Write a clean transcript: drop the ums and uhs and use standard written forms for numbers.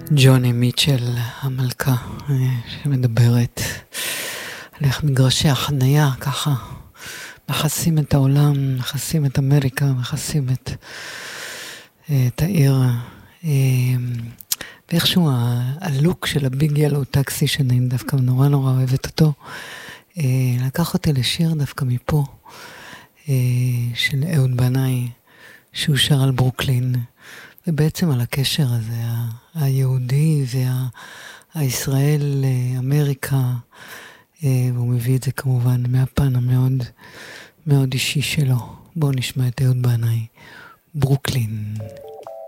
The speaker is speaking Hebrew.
ג'וני מיטשל, המלכה, שמדברת על איך מגרשי החנייה ככה מכסים את העולם, מכסים את אמריקה, מכסים את העיר. ואיכשהו הלוק של הביג ילו טקסי, שאני דווקא נורא אוהבת אותו, לקח אותי לשיר דווקא מפה, של אהוד בנאי, שהוא שר על ברוקלין, ובעצם על הקשר הזה, היהודי והישראל, אמריקה, והוא מביא את זה כמובן מהפן המאוד מאוד אישי שלו. בואו נשמע את אהוד בנאי, ברוקלין.